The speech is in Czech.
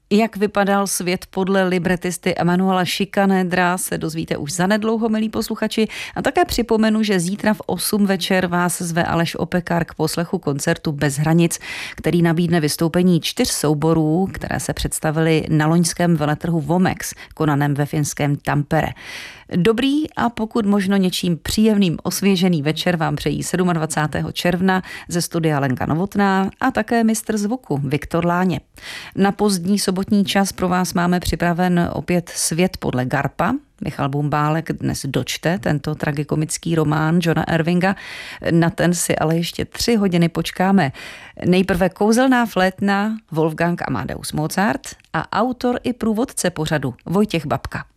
Jak vypadal svět podle libretisty Emanuela Schikanedra, se dozvíte už zanedlouho, milí posluchači. A také připomenu, že zítra v 8 večer vás zve Aleš Opekar k poslechu koncertu Bez hranic, který nabídne vystoupení 4 souborů, které se představily na loňském veletrhu Vomex, konaném ve finském Tampere. Dobrý a pokud možno něčím příjemným osvěžený večer vám přejí 27. června ze studia Lenka Novotná a také mistr zvuku Viktor Láně. Na pozdní sobotní čas pro vás máme připraven opět Svět podle Garpa. Michal Bumbálek dnes dočte tento tragikomický román Johna Irvinga. Na ten si ale ještě 3 hodiny počkáme. Nejprve Kouzelná flétna Wolfgang Amadeus Mozart a autor i průvodce pořadu Vojtěch Babka.